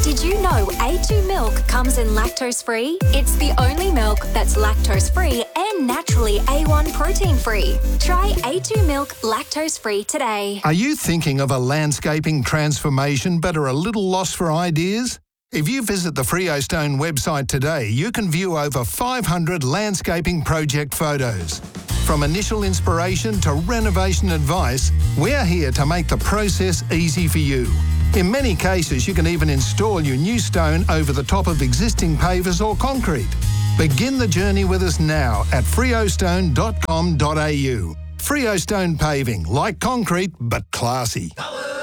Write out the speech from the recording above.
Did you know A2 milk comes in lactose-free? It's the only milk that's lactose-free and naturally A1 protein-free. Try A2 milk lactose-free today. Are you thinking of a landscaping transformation but are a little lost for ideas? If you visit the Freostone website today, you can view over 500 landscaping project photos. From initial inspiration to renovation advice, we're here to make the process easy for you. In many cases, you can even install your new stone over the top of existing pavers or concrete. Begin the journey with us now at freostone.com.au. Freostone Paving, like concrete, but classy.